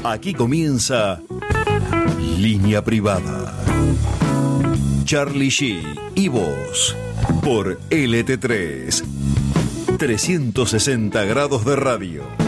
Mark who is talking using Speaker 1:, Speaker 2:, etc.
Speaker 1: Aquí comienza Línea Privada. Charlie G y vos por LT3. 360 grados de radio.